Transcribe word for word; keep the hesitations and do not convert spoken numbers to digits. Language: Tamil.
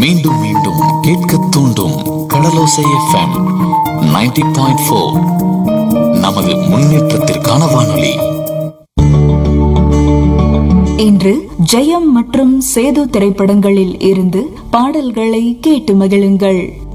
மீண்டும் மீண்டும் கேட்க தூண்டும் கடலோசை எஃப்எம் நைன்டி பாயிண்ட் ஃபோர். நமது முன்னேற்றத்திற்கான வானொலி. இன்று ஜெயம் மற்றும் சேது திரைப்படங்களில் இருந்து பாடல்களை கேட்டு மகிழுங்கள்.